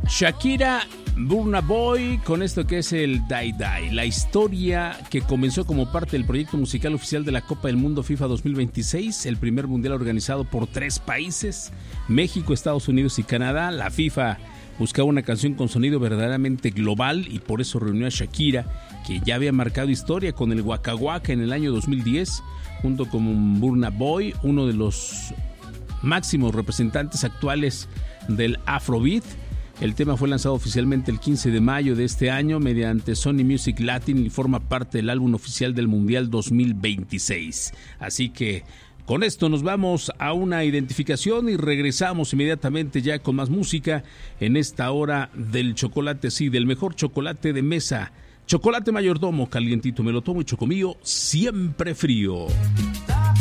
Shakira, Burna Boy, con esto que es el Die Die, la historia que comenzó como parte del proyecto musical oficial de la Copa del Mundo FIFA 2026, el primer mundial organizado por 3 países, México, Estados Unidos y Canadá. La FIFA buscaba una canción con sonido verdaderamente global y por eso reunió a Shakira, que ya había marcado historia con el Waka Waka en el año 2010, junto con Burna Boy, uno de los máximos representantes actuales del Afrobeat. El tema fue lanzado oficialmente el 15 de mayo de este año mediante Sony Music Latin y forma parte del álbum oficial del Mundial 2026. Así que con esto nos vamos a una identificación y regresamos inmediatamente ya con más música en esta hora del chocolate, sí, del mejor chocolate de mesa. Chocolate Mayordomo, calientito me lo tomo y chocomío siempre frío.